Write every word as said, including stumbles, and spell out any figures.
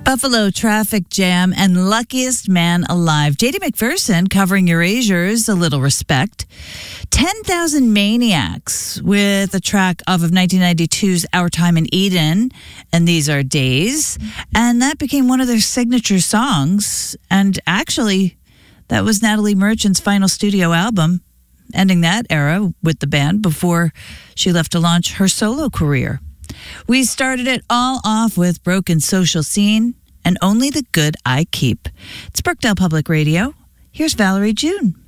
Buffalo Traffic Jam and Luckiest Man Alive. J D McPherson covering Erasures, A Little Respect. ten thousand Maniacs with a track off of nineteen ninety-two's Our Time in Eden, and These Are Days. And that became one of their signature songs. And actually, that was Natalie Merchant's final studio album, ending that era with the band before she left to launch her solo career. We started it all off with Broken Social Scene and Only the Good I Keep. It's Brookdale Public Radio. Here's Valerie June.